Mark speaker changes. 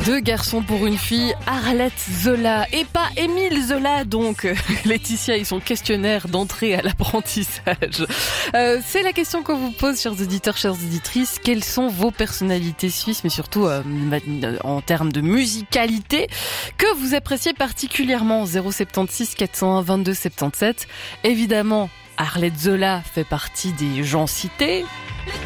Speaker 1: Deux garçons pour une fille, Arlette Zola et pas Émile Zola donc. Laetitia et son questionnaire d'entrée à l'apprentissage. C'est la question qu'on vous pose, chers auditeurs, chères auditrices. Quelles sont vos personnalités suisses, mais surtout en termes de musicalité, que vous appréciez particulièrement? 076 401 22 77. Évidemment, Arlette Zola fait partie des gens cités.